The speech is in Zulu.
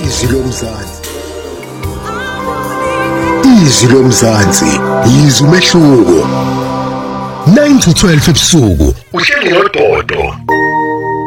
Izwi lomzansi. Izwi lomzansi, izwi umehluko. 9 to 12 ebusuku. Uhleli noDodo.